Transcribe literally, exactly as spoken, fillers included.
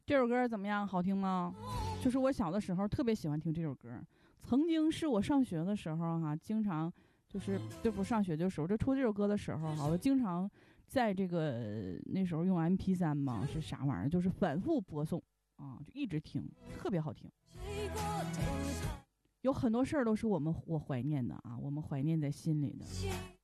这首歌怎么样？好听吗？就是我小的时候特别喜欢听这首歌，曾经是我上学的时候哈、啊，经常就是这不上学的时候，这出这首歌的时候哈、啊，我经常在这个那时候用 M P 三 嘛，是啥玩意儿？就是反复播送啊，就一直听，特别好听。有很多事儿都是我们我怀念的啊，我们怀念在心里的。